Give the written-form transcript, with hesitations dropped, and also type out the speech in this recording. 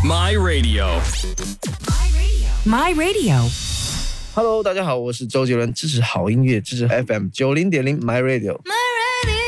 My Radio. My Radio. Hello， 大家好，我是周杰伦，支持好音乐，支持 FM 90.0 My Radio。